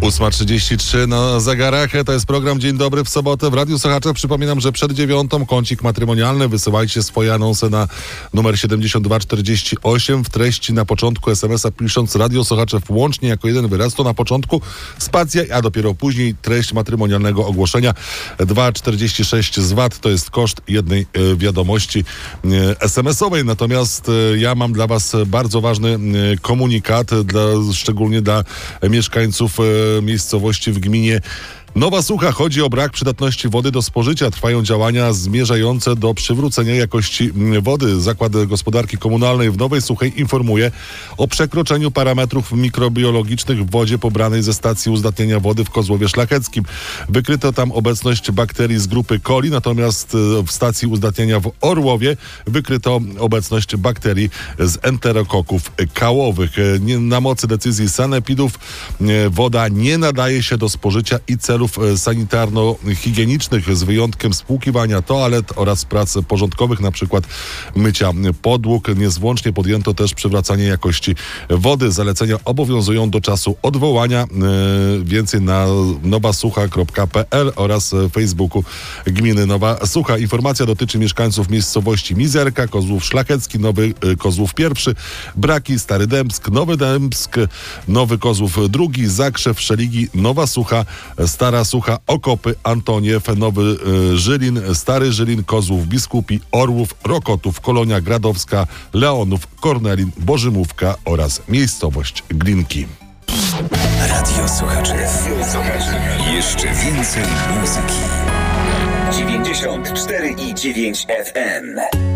8:33 na zegarach. To jest program Dzień Dobry w sobotę w Radiu Sochaczew. Przypominam, że przed 9:00 kącik matrymonialny. Wysyłajcie swoje anonsy na numer 7248. W treści na początku SMS-a pisząc Radio Sochaczew łącznie jako jeden wyraz. To na początku spacja, a dopiero później treść matrymonialnego ogłoszenia. 2,46 z VAT to jest koszt jednej wiadomości SMS-owej. Natomiast ja mam dla Was bardzo ważny komunikat, szczególnie dla mieszkańców miejscowości w gminie Nowa Sucha. Chodzi o brak przydatności wody do spożycia. Trwają działania zmierzające do przywrócenia jakości wody. Zakład Gospodarki Komunalnej w Nowej Suchej informuje o przekroczeniu parametrów mikrobiologicznych w wodzie pobranej ze stacji uzdatniania wody w Kozłowie Szlacheckim. Wykryto tam obecność bakterii z grupy coli, natomiast w stacji uzdatniania w Orłowie wykryto obecność bakterii z enterokoków kałowych. Na mocy decyzji sanepidów woda nie nadaje się do spożycia i celów sanitarno-higienicznych z wyjątkiem spłukiwania toalet oraz prac porządkowych, na przykład mycia podłóg. Niezwłocznie podjęto też przywracanie jakości wody. Zalecenia obowiązują do czasu odwołania. Więcej na nowasucha.pl oraz Facebooku gminy Nowa Sucha. Informacja dotyczy mieszkańców miejscowości Mizerka, Kozłów Szlachecki, Nowy Kozłów I, Braki, Stary Dębsk, Nowy Dębsk, Nowy Kozłów II, Zakrzew, Szeligi, Nowa Sucha, Stara Sucha, Okopy, Antoniew, Nowy Żylin, Stary Żylin, Kozłów Biskupi, Orłów, Rokotów, Kolonia Gradowska, Leonów, Kornelin, Bożymówka oraz miejscowość Glinki. Radio Sochaczew. Jeszcze więcej muzyki. 94,9 FM.